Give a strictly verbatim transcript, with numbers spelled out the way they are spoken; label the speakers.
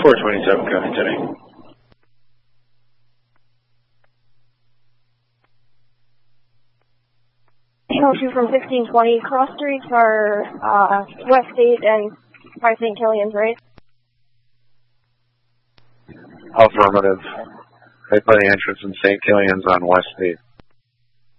Speaker 1: four twenty-seven, coming today.
Speaker 2: Channel two from fifteen twenty, cross streets are uh, West eight and by Saint Killian's, right?
Speaker 3: Affirmative. Right by the entrance in Saint Killian's on West eight.